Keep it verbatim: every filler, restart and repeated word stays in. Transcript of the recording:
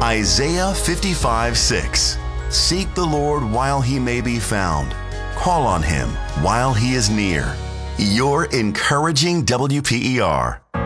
Isaiah fifty-five six. Seek the Lord while he may be found. Call on him while he is near. Your encouraging W P E R.